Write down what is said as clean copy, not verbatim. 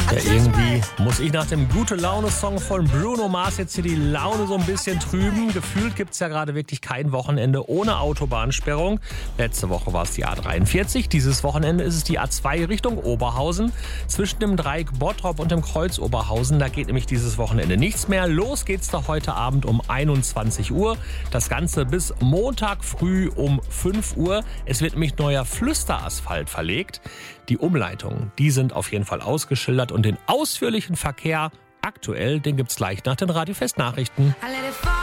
Ja, irgendwie muss ich nach dem Gute-Laune-Song von Bruno Mars jetzt hier die Laune so ein bisschen trüben. Gefühlt gibt es ja gerade wirklich kein Wochenende ohne Autobahnsperrung. Letzte Woche war es die A43, dieses Wochenende ist es die A2 Richtung Oberhausen. Zwischen dem Dreieck Bottrop und dem Kreuz Oberhausen, da geht nämlich dieses Wochenende nichts mehr. Los geht's da heute Abend um 21 Uhr. Das Ganze bis Montag früh um 5 Uhr. Es wird nämlich neuer Flüsterasphalt verlegt. Die Umleitungen, die sind auf jeden Fall ausgeschildert und den ausführlichen Verkehr aktuell, den gibt's gleich nach den Radio Fest Nachrichten.